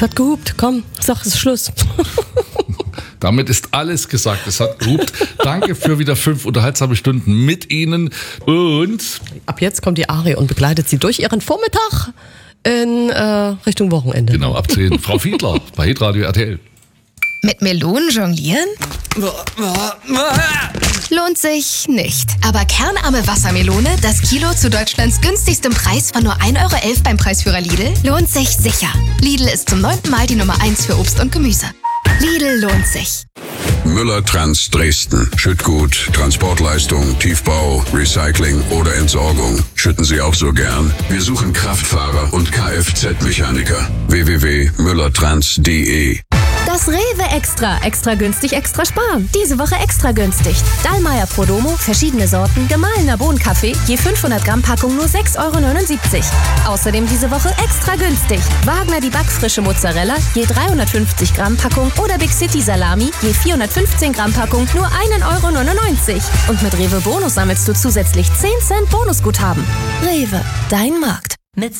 Es hat gehupt. Komm, sag, es ist Schluss. Damit ist alles gesagt. Es hat gehupt. Danke für wieder 5 unterhaltsame Stunden mit Ihnen. Und ab jetzt kommt die Ari und begleitet Sie durch Ihren Vormittag in Richtung Wochenende. Genau, ab 10. Frau Fiedler bei Hitradio RTL. Mit Melonen jonglieren? Lohnt sich nicht. Aber kernarme Wassermelone, das Kilo zu Deutschlands günstigstem Preis von nur 1,11 € beim Preisführer Lidl, lohnt sich sicher. Lidl ist zum 9. Mal die Nummer 1 für Obst und Gemüse. Lidl lohnt sich. Müller Trans Dresden. Schüttgut, Transportleistung, Tiefbau, Recycling oder Entsorgung. Schütten Sie auch so gern? Wir suchen Kraftfahrer und Kfz-Mechaniker. www.müllertrans.de. Das Rewe Extra günstig, extra sparen. Diese Woche extra günstig. Dallmayr Prodomo, verschiedene Sorten, gemahlener Bohnenkaffee, je 500 Gramm Packung nur 6,79 €. Außerdem diese Woche extra günstig. Wagner die backfrische Mozzarella, je 350 Gramm Packung oder Big City Salami, je 415 Gramm Packung nur 1,99 €. Und mit Rewe Bonus sammelst du zusätzlich 10 Cent Bonusguthaben. Rewe, dein Markt. Mit